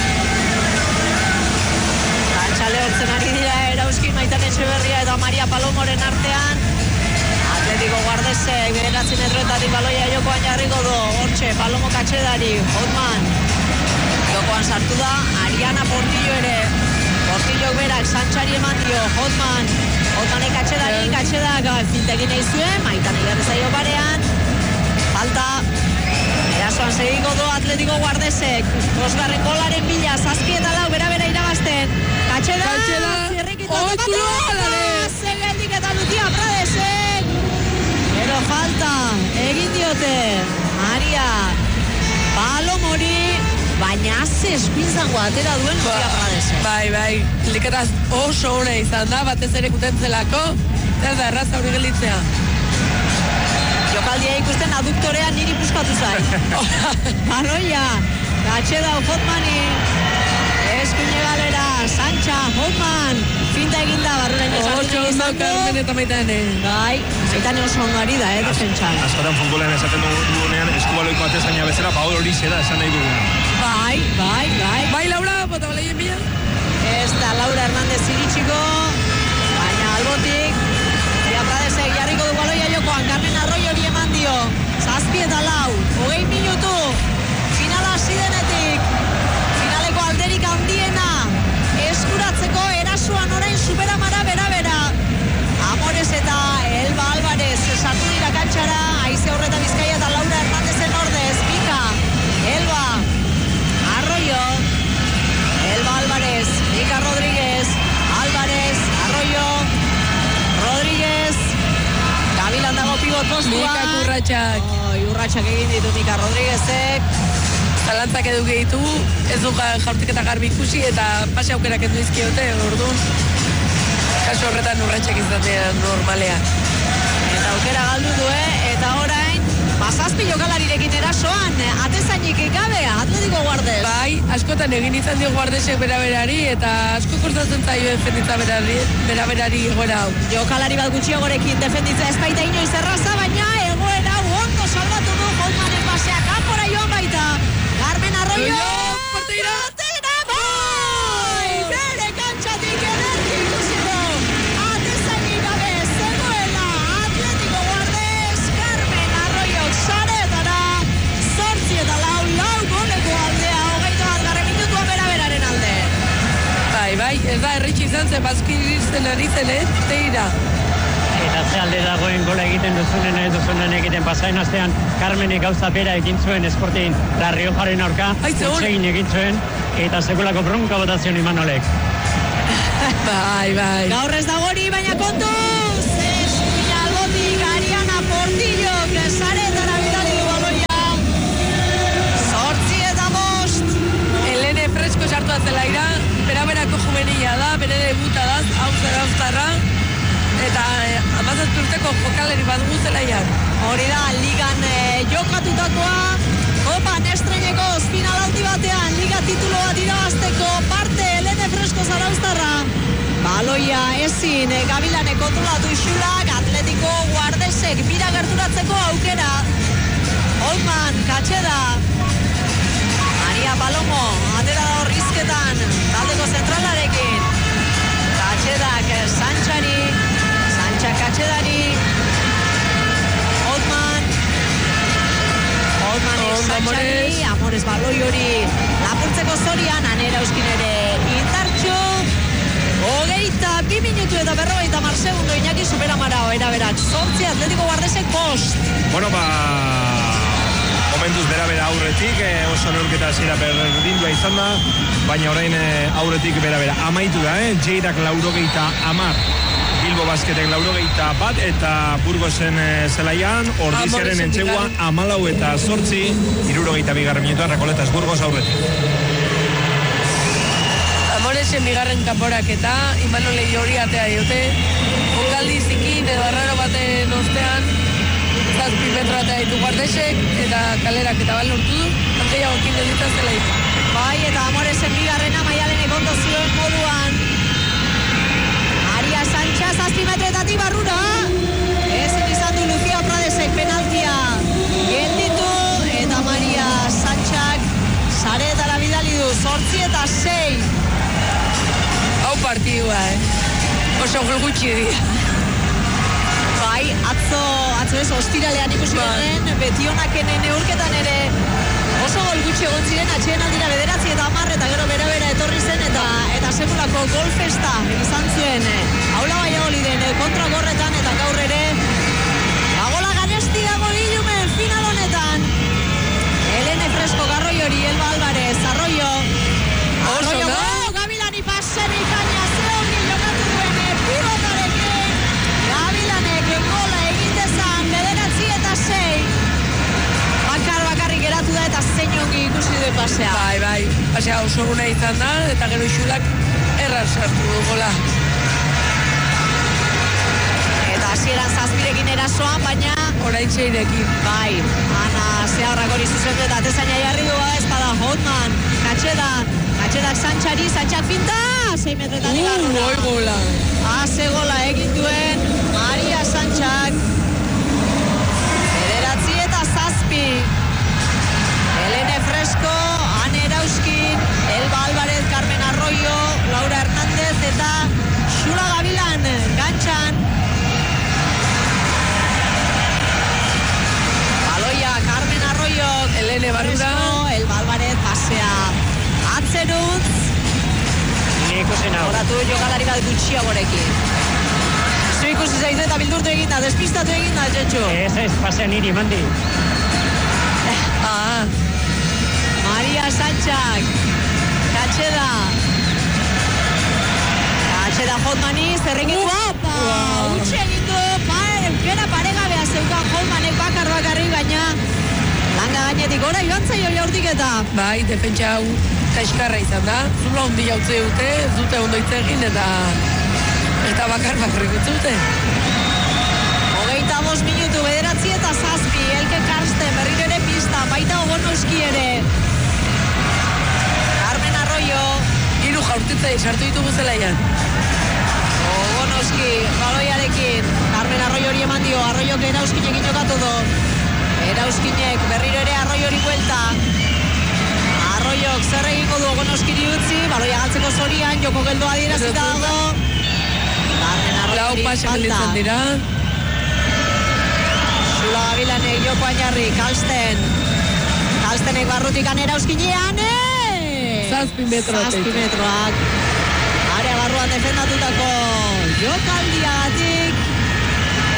Kantxale hortzen ari dira erauzkin Maitan Etxeberria eta Maria Palomoren artean. Atletico Guardesek bederatzen metroetatik baloia jokoan jarriko du, hortxe, Palomo Katxedari, Hotman. Jokoan sartu da, Ariana Portillo ere, Portillok berak, Sanchari eman dio, Hotman, Hotmanek Katxedari, Katxedak fintegin egin zuen, Maitan egarreza jokarean, falta, erasoan segiko du Atletico Guardesek, bosgarren golaren bila, zazpi eta lau, bera-bera irabazten, Katxeda, zirrikito, Zegeldik eta Lutia Pradesek, pero falta, egin diote, Maria, Palomori, baina ze eskuinzango atera duen Lutia Pradesek. Bai, bai, liketaz oso hona izan da, batez ere kutentzelako, zer da erraza hori gelitzea. Jokaldia ikusten aduktorea niri puskatu zai. Baloia, Katxeda Hotmani, eskuine galera, Sancha, Hotman, finta eginda, barrurain esartu oso ondo Carmen eta Maitane. Bai, Maitane oso ondo ari da, eh, defentsan. Askotan futbolean esaten dugunean, eskubaloiko atezaina bezala, pa hori zera esan nahi dugu. Bai, bai, bai. Bai, Laura, bota baleien bila. Ez da Laura Hernández iritsiko, baina albotik, Maria Pradesek jarriko du baloia jokoan, Carmen Arroyori eman dio, zazpi eta lau, hogei minutu, finala hasi denetik, finaleko alderik handiena, eskuratzeko erasuan orain Superamara bera-bera. Amores eta Elba Alvarez sartu dira kantxara, Aizea Urre eta Bizkaia eta Laura Hernández ordez, Mika, Elba, Arroyo, Elba Alvarez, Mika Rodríguez, Alvarez, Arroyo, Rodríguez, Gabilan dago pivot postua. Mika Urratxak. Oi, Urratxak egin ditu Mika Rodríguezek. Zalantzak edu gehitu, ez du jaurtik eta garbi ikusi eta pase aukerak endu izkiote, orduan, kaso horretan Urratxak izatean normalea. Eta aukera galdu du, eh? Eta orain, bazazpi jokalarirekin erasoan, atezainik gabe, Atletico Guardes. Bai, askotan egin izan dio Guardesek bera-berari, eta asko kostatzen zaio defenditza bera-berari egoera hau. Jokalari bat gutxiagorekin defenditza ez baita inoiz erraza, baina egoera hau ondo salbatu du Hotmanen pasea, kanpora joan baita. Carmen Arroyo! Porteira! Porteira! Bai! Bere kantxatik ederki ikusiko! Atezainik gabe zegoela Atletico Guardes, Carmen Arroyo saretara, zortzi eta lau, lau goleko aldea, hogeita bat garren minutua bera-beraren alde. Bai, bai, ez da erritxi izan, ze bazki izten ari zen, eh? Teira. Eta eta ze alde dagoen gola egiten duzunen ez duzunen egiten pasain astean Carmenek gauza bera egin zuen Sporting La Riojaren aurka, egin egin zuen eta sekulako bronka botazion Imanolek. Bai, bai. Gaur ez dago hori, baina kontuz! Eskuina albotik, Ariana Portillo, saretara bidali du baloia. Zortzi eta bost. Elene Fresko sartu atzelaira, bera-berako juvenila da, bere debuta da, hau zera uztarra. Eta eh, amazazpi urteko jokaleri bat guzelaian. Hori da, ligan eh, jokatutakoa, Kopan estreneko final hauti batean, liga titulo bat irabazteko parte Elene Fresko zarauztarra. Baloia ezin, eh, Gabilane kontrolatu isulak, Atletiko Guardesek bira gerturatzeko aukera. Holman, Katxeda. Maria Palomo, atera da horrizketan, taldeko zentralarekin. Katxedak, Sanchari, Sancha Katxedari. Holman. Holman Sanchari, Amores baloi hori lapurtzeko zorian, Anera Euskin ere indartxo. Hogeita bi minutu eta berrogeita mar segundo Iñaki Superamara oera berat. Zortzi Atletiko Guardesek bost. Bueno, ba... momentuz bera-bera aurretik, eh, oso neurketa zira berdindua izan da, baina orain eh, aurretik bera-bera amaitu da, eh? Jeirak laurogeita amar, Bilbo Basketek laurogeita bat, eta Burgosen eh, zelaian, Ordiziaren entxegua amalau eta zortzi, irurogeita bigarren minutuan, Rekoletas Burgos aurretik. Amoresen bigarren kanporak eta Imanole hori atea diote, ongaldi zikin edo arraro baten ostean, zazpi metro atea ditu Guardesek, eta kalerak eta bal lortu du, antzeiago ekin deditaz dela ditu. Bai, eta Amoresen bigarrena Maialenek ondo zioen moduan. Maria Sánchez, zazpi metroetatik barrura. Ezin izan du Lucia Pradesek penaltia gelditu, eta Maria Sánchez saretara bidali du, zortzi eta sei. Hau partidua, eh? Oso gol gutxi dira. Bai, atzo, atzo ez, ostiralean ikusi garen, Betionakenen neurketan ere oso gol gutxi egon ziren, atxeen aldira bederatzi eta hamar, eta gero bera-bera etorri zen, eta eta sekulako golfesta izan zuen, Aula Valladoliden kontra gorretan, eta gaur ere agola ganesti dago ilumen final honetan. Elene Fresko, Garroiori, Elba Álvarez, Arroyo, Arroyo, go, Gabilani pasen ikaina, zeongi jokatu duen pivotarekin, Gabilanek gola egitezan, bederatzi eta sei, bakar bakarrik geratu da eta zein ongi ikusi duen pasea. Bai, bai, pasea oso guna izan da, eta gero isulak errar sartu du gola. Eta hasieran zazpirekin erasoan, baina orain zeirekin. bai, Ana zeharrak hori zuzendu eta atezaina jarri du ez bada Hotman, Katxeda, Katxedak Sanchari, Sanchak pinta, sei metretatik Uh, barrura. goi gola. Haze gola egin duen Maria Sanchak. Bederatzi eta zazpi. Elene Fresko, Ane Erauskin, Elba Álvarez, Carmen Arroyo, Laura Hernández eta Xula Gabilan, gantxan. Baloia, Carmen Arroyo, Elene barrura. Elba Álvarez, pasea atzerutz. Ni ikusi nau. Horatu jokalari bat gutxiagorekin. Zu ikusi zaizu eta bildurtu egin da, despistatu egin da, Txetxu. Ez ez, pasea niri, mandi. Ah, Maria Sanchak, Katxeda. Katxeda Hotmani, zerrekin guapa. Utxe egin du, pare, paregabea zeukan Hotmanek bakar bakarri, baina langa gainetik gora joan zaio jaurtik eta. bai, defentsa hau kaskarra izan da. Zula hundi jautze dute, ez dute ondo hitz egin, eta eta bakar bakarrik utzi dute. Hogeita bost minutu, bederatzi eta zazpi, Elke Karsten, berriro ere pista, baita Ogonoski ere. Carmen Arroyo, Hiru jaurtitzei sartu ditugu zelaian. Ogonoski, baloiarekin, Carmen Arroyo hori eman dio, Arroyok Erauskinekin jokatu du. Erauskinek berriro ere Arroyori buelta. Arroyok zer egingo du Ogonoskiri utzi, baloia galtzeko zorian, joko geldoa adierazita dago. Carmen Lau Arroyori pasak gelditzen falta. dira. Zula Gabilanek joko ainarri, Kalsten. Kalstenek barrutik anera euskinean, Zazpi metro. Zazpi metroak. Area barruan defendatutako jokaldiagatik.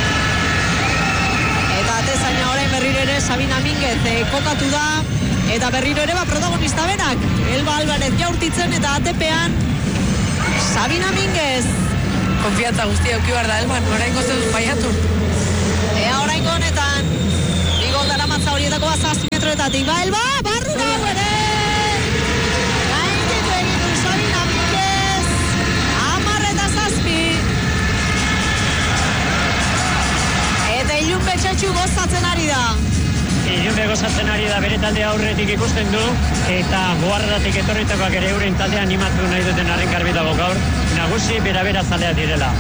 berriro ere Sabina Minguez e, kokatu da, eta berriro ere ba protagonista berak, Elba Alvarez jaurtitzen eta atepean Sabina Minguez. Konfiantza guztia euki behar da, Elban, oraingo zen baiatu. Ea oraingo honetan, Igor daramatza horietako zazpi metroetatik, ba Elba, barrura ere! Gainditu egin du Sabina Minguez, hamar eta zazpi. Eta Ilunbe Txetxu gozatzen ari da. Ilunbe gozatzen ari da, bere talde aurretik ikusten du, eta goardatik etorritakoak ere euren taldea animatu nahi duten arren garbi dago gaur, nagusi bera-bera zalea direla.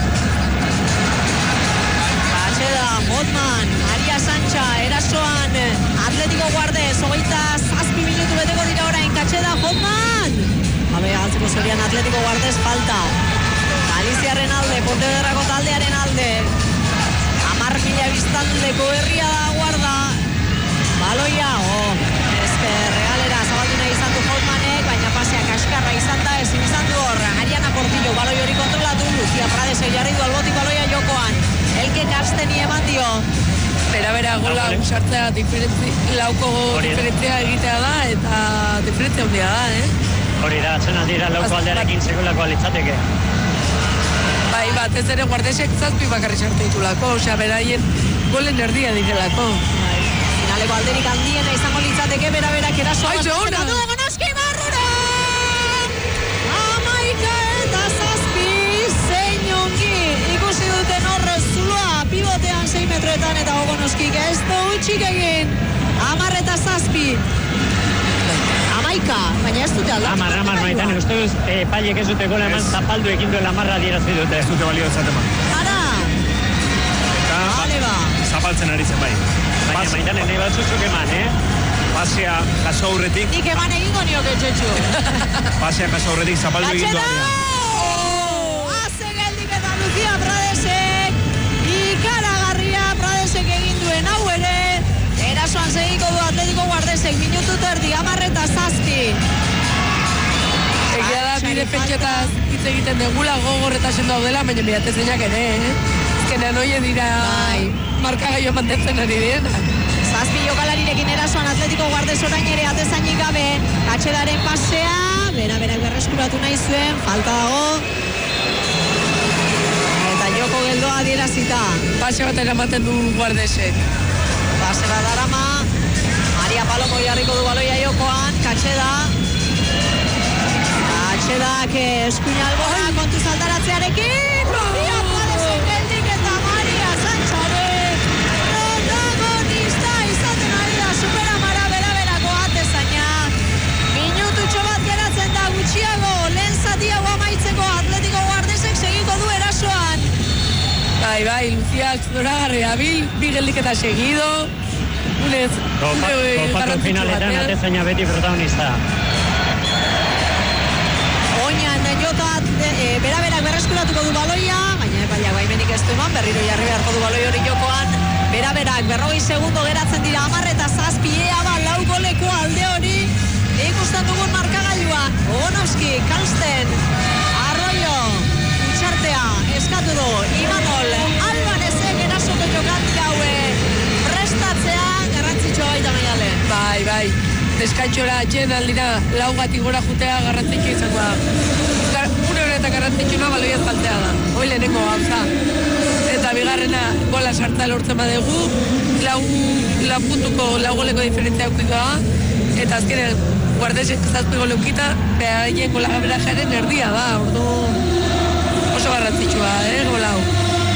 Batxeda, Hotman, Maria Santxa, erasoan, Atletico Guardez, hogeita zazpi minutu beteko dira orain, Katxeda, Hotman! Habe, altzeko zorian Atletico Guardez falta. Galiziarren alde, Pontevedrako taldearen alde. Amar mila biztanleko herria da Guarda. Baloia, oh, ezke regalera zabaldu nahi izan du Hotmanek, baina pasea kaskarra izan da, ezin izan du horra. Ariana Portillo, baloi hori kontrolatu, Lucia Pradesek jarri du albotik baloia jokoan. Elke Karsteni eman dio. Bera-bera gola usartzea lauko diferentzia egitea da, eta diferentzia handia da, eh? Hori da, atzen aldira lauko aldearekin segulako alitzateke. Bai, batez ere Guardesek zazpi bakarri sartu ditulako, osea, beraien golen erdia direlako. Finaleko alderik handiena izango litzateke, bera-berak erasoa. Ai, zeona! Gonoski barrura! Amaika eta zazpi, zein ongi. Ikusi duten horre zuloa, pivotean sei metroetan eta Gonoskik ez du utxik egin. Amar eta zazpi. Amaika, baina ez dute aldatu. Amar, amar, maitan, uste duz, eh, paliek ez dute gola eman, zapaldu ekin duela amarra dierazi dute. Ez dute balio ezateman. Ara! Eta, Bale ba. zapaltzen ari zen bai. Baina Pas- maitan, nahi batzuzuk eman, eh? Pasea jaso aurretik, Nik eman egingo nioke Txetxu. pasea jaso aurretik zapaldu egin Gatxeda! duanean. Oh! Aze geldik eta Lucia Pradesek. Ikaragarria Pradesek egin duen hau ere. Erasoan segiko du Atletico Guardesek, minutu terdi, hamar eta zazpi. Egia da, bide pentsetaz hitz egiten degula gogor eta sendo daudela, baina mirate zeinak ere, eh? Ezkenean hoien dira Bai. markagaio mantentzen ari direna. Zazpi jokalarirekin erasoan Atletico Guardes orain ere atezainik gabe. Katxedaren pasea, bera-berak berreskuratu nahi zuen, falta dago. Eta joko geldoa adierazita. Pase bat eramaten du Guardesek. Base bat darama, Maria Palomo jarriko du baloia jokoan, Katxeda. Katxedak eskuina albora, kontu zaldaratzearekin. Maria Pradesek geldik eta Maria Santxabek. Protagonista izaten ari da Superamara bera-berako atezaina. Minututxo bat geratzen da gutxiago, lehen zatiago amaitzeko Atletico Guardesek segiko du erasoan. Bai, bai, Lucia zoragarri abil, bi geldiketa segido. Unez, Kopako finaletan atezaina beti protagonista. Oinan jota e, bera-berak berreskuratuko du baloia, baina epaiak baimenik ez du eman, berriro jarri beharko du baloi hori jokoan. Bera-berak berrogei segundo geratzen dira hamar eta zazpi, ea ba lau goleko alde hori. Ikusten dugun markagailuan, Gonoski, Kalsten, Arroyo, Utxartea, eskatu du, Imanol, Albanezek erasoko jokatik haue prestatzea, garrantzitsua baita maiale. Bai, bai, deskantxora atxen aldira laugatik gora jutea garrantzitsua izango da. Une honetan garrantzitsuna baloiaz faltea da, hoi lehenengo gauza. Eta bigarrena gola sartza lortzen badegu, lau, lau puntuko lau goleko diferentzia aukiko da, eta azkenean Guardesek zazpi gole ukita, behaien gola berajaren erdia da, ordu oso garrantzitsua, eh, gola hau.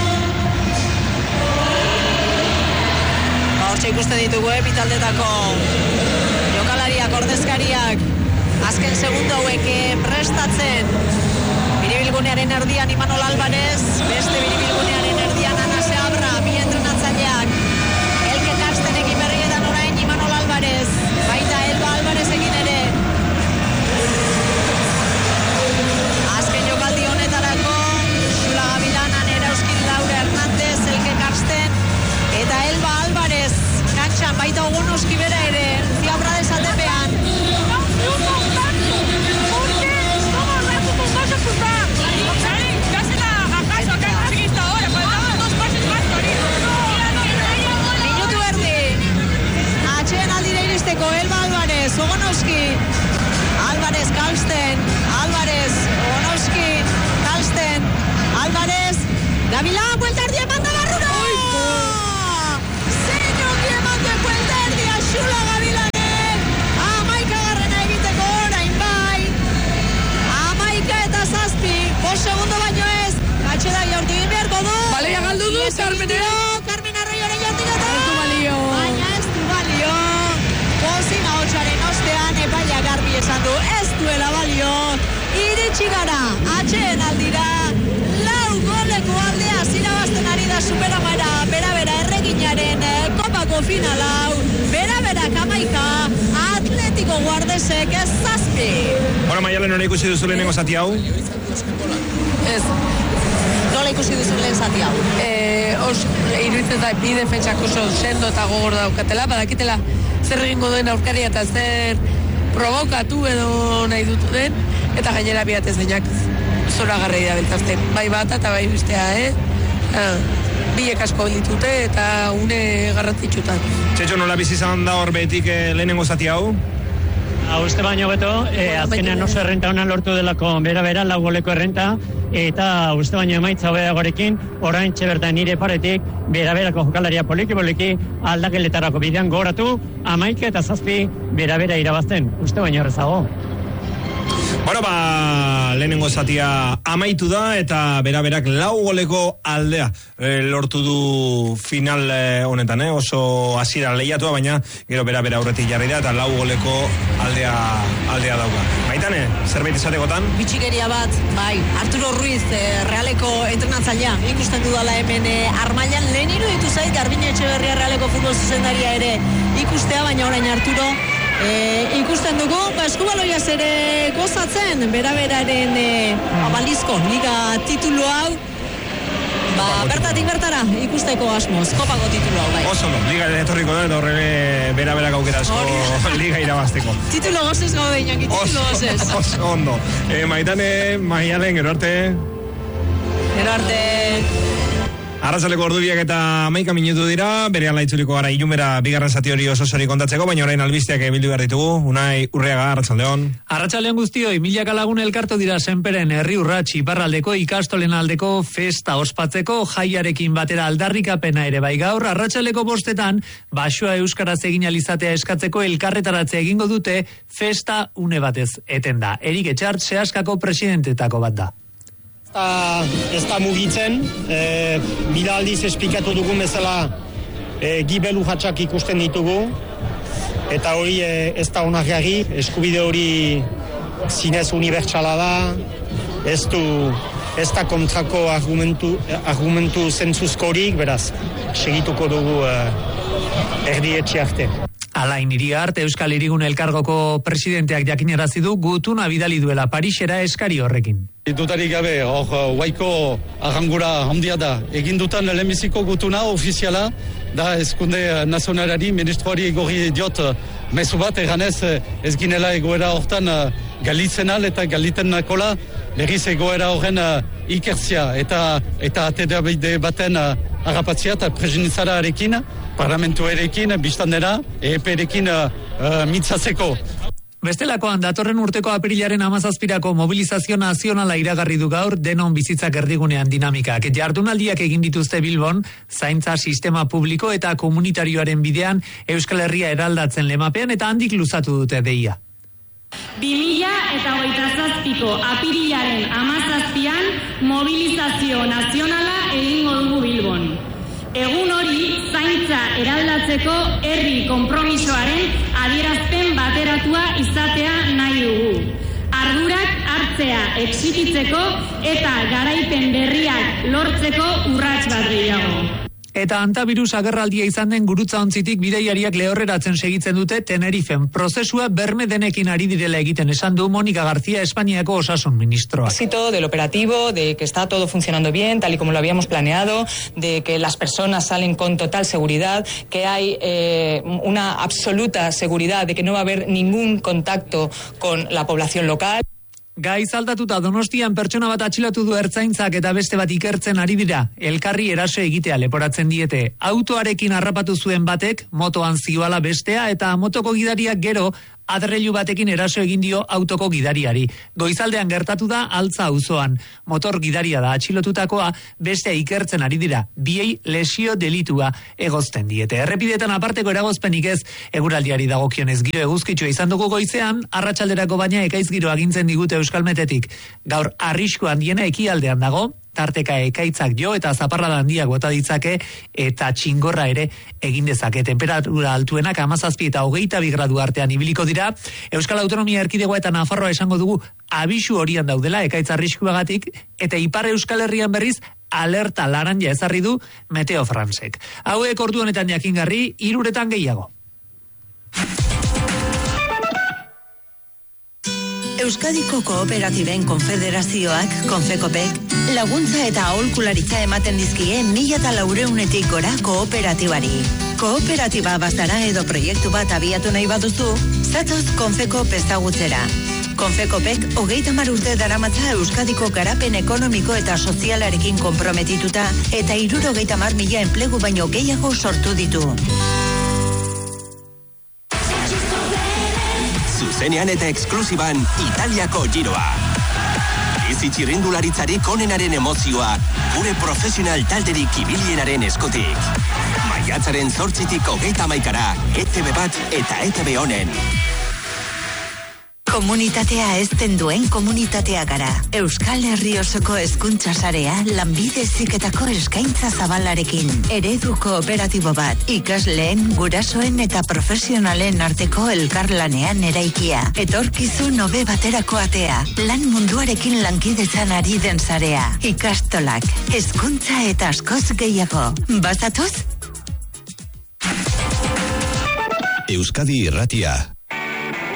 Ba, hortxe ikusten ditugu, eh, bitaldetako jokalariak, ordezkariak, azken segundo hauek prestatzen. Biribilgunearen erdian Imanol Albanez, beste biribilgunearen erdian Ana Seabra, bi entrenatzaileak. Elke Karstenekin berrietan orain Imanol Albanez, baita Elba Albanezekin ere. Azken jokaldi honetarako, Xula Gavilanan, Erauskin Laura Hernández, Elke Karsten, eta Elba Albanez, kantxan baita Gonoski bera ere, Lucia Prades aldepean. Alvarez, Ogonowski, Alvarez, Kalsten, Alvarez, Ogonowski, Kalsten, Alvarez, Gavilán, buelta erdia, manda barrura! Zein ongi emande buelta erdia, Xula Gavilanen, amaika garrena egiteko orain bai, amaika eta zazpi, bost segundo baino ez, atxeda jorti beharko du. Balea galdu du, Carmenen. Carmen Arroioren jortik eta. Ez du balio. Baina ez du balio. Bozin ahotsaren ostean epaia garbi esan du, ez duela balio. Iritsi gara, atxeen aldira, lau goleko aldea zirabazten ari da Superamara, bera-bera erreginaren kopako finalau, bera-bera kamaika, Atletiko Guardesek ez zazpi. Bueno, Maialen, hori ikusi duzu lehenengo zati hau? Ez. Nola ikusi duzu lehen zati hau? Eh, os, iruditzen da, bi defentsak oso sendo eta gogor daukatela, badakitela zer egingo duen aurkaria eta zer provokatu edo nahi dut den, eta gainera biatez zeinak zora garrei da beltazten. Bai bata eta bai bestea, eh? Ah, biek asko ditute eta une garrantzitsutan. Txetxo, nola bizi izan da hor betik eh, lehenengo zati hau? Hau uste baino beto, eh, azkenean oso errenta honan lortu delako bera-bera, lau goleko errenta, eta uste baino emaitza hobeagorekin, orain txebertan nire paretik, bera-berako jokalaria poliki-poliki, aldakeletarako bidean goratu, amaike eta zazpi bera-bera irabazten, uste baino horrezago. Bueno, ba, lehenengo zatia amaitu da eta bera-berak lau goleko aldea e, lortu du final e, honetan, eh? Oso hasiera lehiatua, baina gero bera-bera aurretik jarri da eta lau goleko aldea, aldea dauka. Maitane, zerbait izatekotan? Bitxikeria bat, bai, Arturo Ruiz, eh, Realeko entrenatzailea, ikusten dudala hemen eh, Armailan, lehen iruditu zait, Garbine Etxeberria Realeko futbol zuzendaria ere ikustea, baina orain Arturo E, ikusten dugu, ba, eskubaloiaz ere gozatzen, bera-beraren e, abalizko liga titulu hau, ba, bertatik bertara ikusteko asmoz, kopako titulu hau, bai. Oso, no, liga etorriko da, eta horre bera-berak aukera asko liga irabazteko. Titulo gozez gaude inaki, titulo gozez. Oso ondo. E, Maitane, Maialen, gero arte. Gero arte. Arratzaleko ordubiak eta hamaika minutu dira, berean laitzuliko gara ilumera bigarren zati hori oso zori kontatzeko, baina orain albisteak bildu behar ditugu. Unai Urriaga, Arratsaldeon. Arratsaldeon guztioi, milaka lagun elkartu dira Senperen herri urrats iparraldeko ikastolen aldeko festa ospatzeko jaiarekin batera aldarrikapena ere bai gaur. Arratsaleko bostetan, basoa euskaraz egin alizatea eskatzeko elkarretaratzea egingo dute festa une batez eten da. Erik Etxart Seaskako presidentetako bat da. Ez da mugitzen, e, bila aldiz esplikatu dugun bezala e, gibelu jatxak ikusten ditugu, eta hori e, ez da onargarri, eskubide hori zinez unibertsala da, ez du, ez da kontrako argumentu, argumentu zentzuzkorik, beraz, segituko dugu e, erdietxe arte. Alain Iriart, Euskal Hirigun Elkargoko presidenteak jakinarazi du gutuna bidali duela Parisera eskari horrekin. Dutarik gabe, hor, waiko arrangura handia da. Egin dutan lehenbiziko gutuna ofiziala, da eskunde nazionalari, ministroari egorri diot mezu bat, eganez ez ginela egoera hortan galitzen eta galiten nakola, berriz egoera horren ikertzia eta eta atedabide baten harrapatzia eta presidentzarekin, parlamentu erekin, biztandera, E P erekin uh, mitzatzeko. Bestelakoan datorren urteko apirilaren hamazazpirako mobilizazio nazionala iragarri du gaur denon bizitzak erdigunean dinamikak. Jardunaldiak egin dituzte Bilbon, zaintza sistema publiko eta komunitarioaren bidean Euskal Herria eraldatzen lemapean eta handik luzatu dute deia. bi mila hogeita zazpiko apirilaren hamazazpian mobilizazio nazionala egingo dugu Bilbon. Egun hori zaintza eraldatzeko herri konpromisoaren adierazpen bateratua izatea nahi dugu. Ardurak hartzea exikitzeko eta garaipen berriak lortzeko urrats bat gehiago. Eta antavirus agerraldia izan den gurutza ontzitik bidaiariak lehorreratzen segitzen dute Tenerifen. Prozesua berme denekin ari direla egiten esan du Mónica García, Espainiako osasun ministroa. Éxito del operativo, de que está todo funcionando bien, tal y como lo habíamos planeado, de que las personas salen con total seguridad, que hay eh, una absoluta seguridad de que no va a haber ningún contacto con la población local. Gai zaldatuta Donostian pertsona bat atxilatu du ertzaintzak eta beste bat ikertzen ari dira. Elkarri eraso egitea leporatzen diete. Autoarekin harrapatu zuen batek, motoan zioala bestea eta motoko gidariak gero adreilu batekin eraso egin dio autoko gidariari. Goizaldean gertatu da Altza auzoan. Motor gidaria da atxilotutakoa, bestea ikertzen ari dira. Biei lesio delitua egozten diete. Errepidetan aparteko eragozpenik ez, eguraldiari dagokionez giro eguzkitsua izan dugu goizean, arratsalderako baina ekaiz giro agintzen digute Euskalmetetik. Gaur arrisku handiena ekialdean dago, tarteka ekaitzak jo eta zaparrada handiak bota ditzake eta txingorra ere egin dezake. Temperatura altuenak hamazazpi eta hogeita bi gradu artean ibiliko dira. Euskal Autonomia Erkidegoa eta Nafarroa esango dugu abisu horian daudela ekaitz arriskuagatik, eta Ipar Euskal Herrian berriz alerta laranja ezarri du Meteo Fransek. Hauek ordu honetan jakingarri, hiruretan gehiago. Euskadiko Kooperatiben Konfederazioak, Konfekopek, laguntza eta aholkularitza ematen dizkie mila eta laureunetik gora kooperatibari. Kooperatiba bazara edo proiektu bat abiatu nahi baduzu, zatoz Konfekop ezagutzera. Konfekopek hogeita hamar urte daramatza Euskadiko garapen ekonomiko eta sozialarekin konprometituta eta hirurogeita hamar mila enplegu baino gehiago sortu ditu. Zuzenean eta eksklusiban Italiako giroa. Bizi txirrindularitzarik onenaren emozioa, gure profesional talderik ibilienaren eskutik. Maiatzaren zortzitik hogeita hamaikara, E T B bat eta E T B honen. Komunitatea ezten duen komunitatea gara. Euskal Herri osoko hezkuntza sarea lanbide heziketako eskaintza zabalarekin. Eredu kooperatibo bat, ikasleen, gurasoen eta profesionalen arteko elkarlanean eraikia. Etorkizun hobe baterako atea. Lan munduarekin lankidetzan ari den sarea. Ikastolak, hezkuntza eta askoz gehiago. Bazatoz? Euskadi Irratia.